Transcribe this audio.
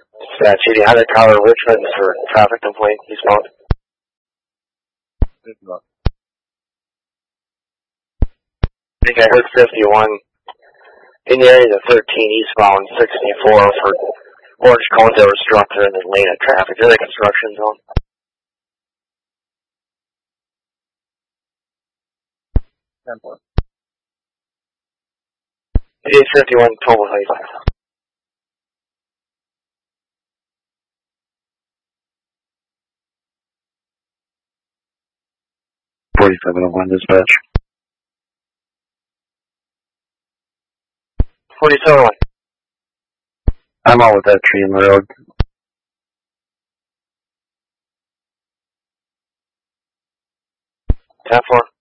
Dispatch 80 Hunter Tower Richmond for traffic complaint, eastbound. I think I heard 51 in the area of 13 eastbound 64 for orange cones that were struck during the lane of traffic. They're in the construction zone. It is 51 total 25. 4701 dispatch. 4701. I'm out with that tree in the road. 10-4.